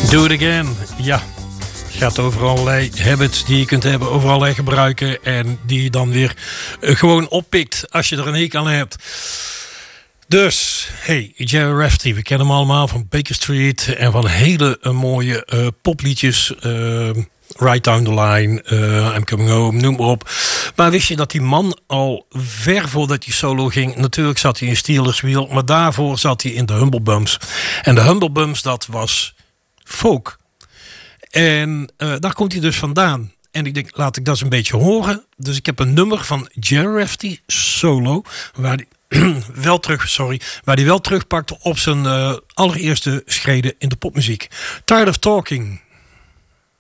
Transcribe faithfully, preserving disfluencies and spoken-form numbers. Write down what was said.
Do it again. Ja, het gaat over allerlei habits die je kunt hebben, over allerlei gebruiken. En die je dan weer uh, gewoon oppikt als je er een hekel aan hebt. Dus, hey, Jerry Rafferty, we kennen hem allemaal van Baker Street. En van hele uh, mooie uh, popliedjes. Uh, Right Down the Line, uh, I'm Coming Home, noem maar op. Maar wist je dat die man al ver voordat hij solo ging... Natuurlijk zat hij in Steelers Wheel, maar daarvoor zat hij in de Humble Bums. En de Humble Bums, dat was folk. En uh, daar komt hij dus vandaan. En ik denk, laat ik dat eens een beetje horen. Dus ik heb een nummer van Jerry Rafferty, solo... waar hij wel terug, sorry, waar hij wel terugpakte op zijn uh, allereerste schreden in de popmuziek. Tired of Talking...